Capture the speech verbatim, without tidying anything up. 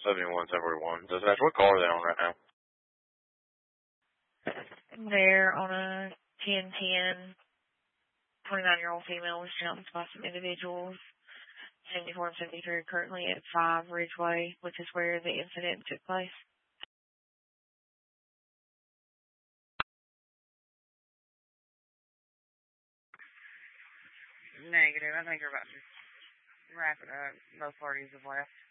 seventy-one seventy-one. Dispatch, what car are they on right now? They're on a ten ten, twenty-nine-year-old female was challenged by some individuals, seventy-four and seventy-three, currently at five Ridgeway, which is where the incident took place. Negative. I think we're about to wrap it up. Both parties have left.